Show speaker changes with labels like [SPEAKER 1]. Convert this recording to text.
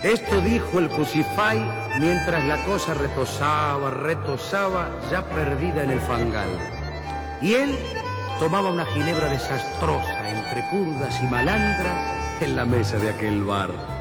[SPEAKER 1] Esto dijo el Cusify mientras la cosa retosaba, ya perdida en el fangal. Y él tomaba una ginebra desastrosa entre purgas y malandras en la mesa de aquel bar.